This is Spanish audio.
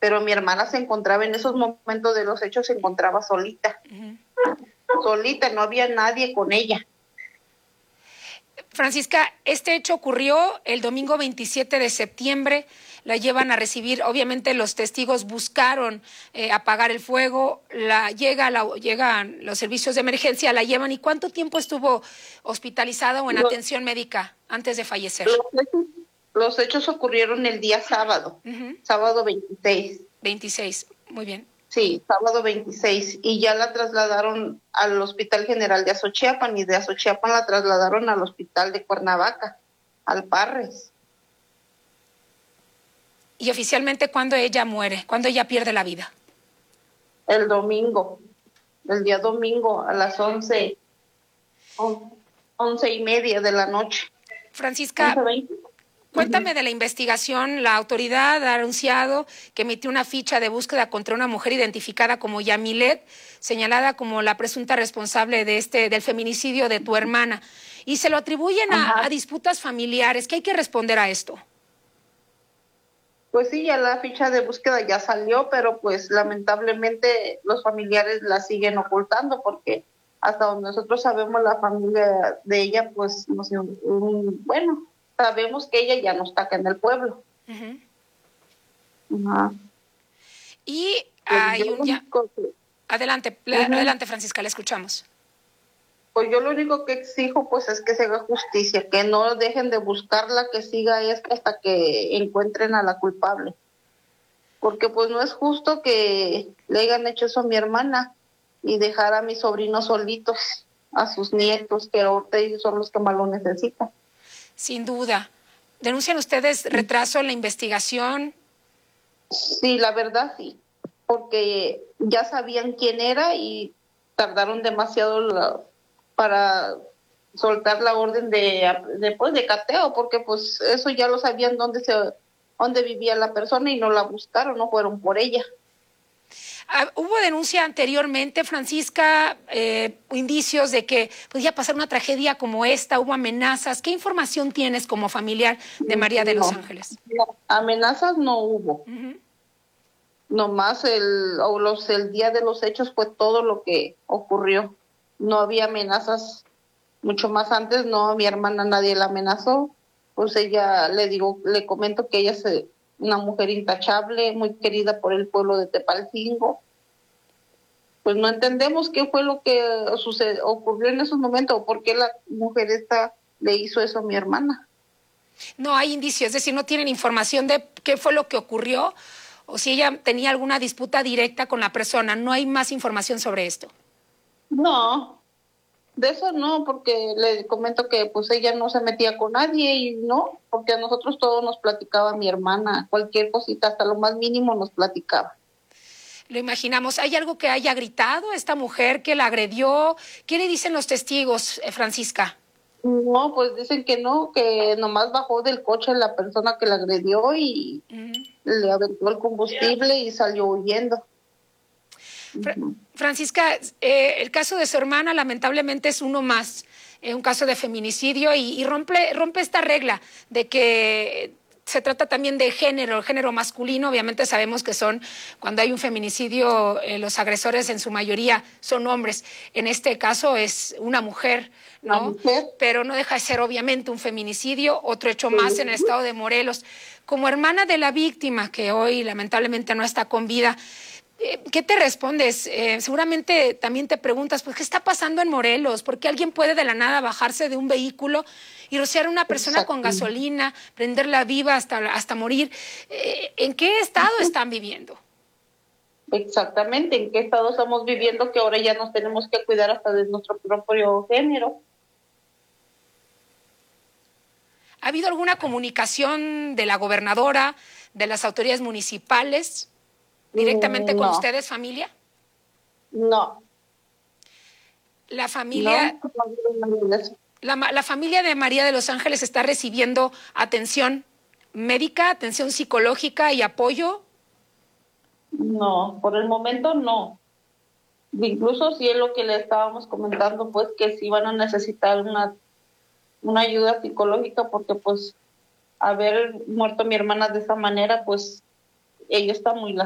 pero mi hermana se encontraba en esos momentos de los hechos, se encontraba solita. Solita, no había nadie con ella. Francisca, este hecho ocurrió el domingo 27 de septiembre, la llevan a recibir, obviamente los testigos buscaron apagar el fuego, llegan los servicios de emergencia, la llevan. ¿Y cuánto tiempo estuvo hospitalizada o en atención médica antes de fallecer? Los hechos ocurrieron el día sábado, sábado 26. 26, muy bien. Sí, sábado 26, y ya la trasladaron al Hospital General de Azochiapan, y de Azochiapan la trasladaron al Hospital de Cuernavaca, al Parres. ¿Y oficialmente cuándo ella muere? ¿Cuándo ella pierde la vida? El domingo, el día domingo a las 11:30 de la noche. Francisca, 11:20. Cuéntame de la investigación. La autoridad ha anunciado que emitió una ficha de búsqueda contra una mujer identificada como Yamilet, señalada como la presunta responsable del feminicidio de tu hermana, y se lo atribuyen a disputas familiares. ¿Qué hay que responder a esto? Pues sí, ya la ficha de búsqueda ya salió, pero pues lamentablemente los familiares la siguen ocultando, porque hasta donde nosotros sabemos, la familia de ella, pues, no sé, bueno, sabemos que ella ya no está acá en el pueblo. Y adelante, Francisca, la escuchamos. Pues yo lo único que exijo, pues, es que se haga justicia, que no dejen de buscarla, que siga esto hasta que encuentren a la culpable. Porque pues no es justo que le hayan hecho eso a mi hermana y dejar a mis sobrinos solitos, a sus nietos, que ahorita ellos son los que más lo necesitan. Sin duda. ¿Denuncian ustedes retraso en la investigación? Sí, la verdad sí, porque ya sabían quién era y tardaron demasiado para soltar la orden de cateo, porque pues eso ya lo sabían dónde vivía la persona y no la buscaron, no fueron por ella. ¿Hubo denuncia anteriormente, Francisca, indicios de que podía pasar una tragedia como esta? ¿Hubo amenazas? ¿Qué información tienes como familiar de María de los Ángeles? No, amenazas no hubo. Nomás el día de los hechos fue todo lo que ocurrió. No había amenazas. Mucho más antes, no, mi hermana nadie la amenazó. Pues ella, le comento que ella es una mujer intachable, muy querida por el pueblo de Tepalcingo. Pues no entendemos qué fue lo que ocurrió en esos momentos, o por qué la mujer esta le hizo eso a mi hermana. No hay indicios, es decir, no tienen información de qué fue lo que ocurrió, o si ella tenía alguna disputa directa con la persona. No hay más información sobre esto. No, de eso no, porque le comento que pues ella no se metía con nadie, y no, porque a nosotros todo nos platicaba mi hermana, cualquier cosita, hasta lo más mínimo nos platicaba. Lo imaginamos. ¿Hay algo que haya gritado esta mujer que la agredió? ¿Qué le dicen los testigos, Francisca? No, pues dicen que no, que nomás bajó del coche la persona que la agredió y le aventó el combustible y salió huyendo. Francisca, el caso de su hermana lamentablemente es uno más, un caso de feminicidio, y rompe esta regla de que se trata también de género, el género masculino. Obviamente sabemos que cuando hay un feminicidio, los agresores en su mayoría son hombres. En este caso es una mujer, ¿no? Pero no deja de ser obviamente un feminicidio, otro hecho más en el estado de Morelos. Como hermana de la víctima, que hoy lamentablemente no está con vida, ¿qué te respondes? Seguramente también te preguntas, pues, ¿qué está pasando en Morelos? ¿Por qué alguien puede de la nada bajarse de un vehículo y rociar a una persona con gasolina, prenderla viva hasta morir? ¿En qué estado están viviendo? Exactamente, ¿en qué estado estamos viviendo, que ahora ya nos tenemos que cuidar hasta de nuestro propio género? ¿Ha habido alguna comunicación de la gobernadora, de las autoridades municipales, directamente con ustedes, familia? No. La familia, la familia de María de los Ángeles está recibiendo atención médica, atención psicológica y apoyo. No, por el momento no. Incluso si es lo que le estábamos comentando, pues que sí van a necesitar una ayuda psicológica, porque pues haber muerto mi hermana de esa manera, pues ella está muy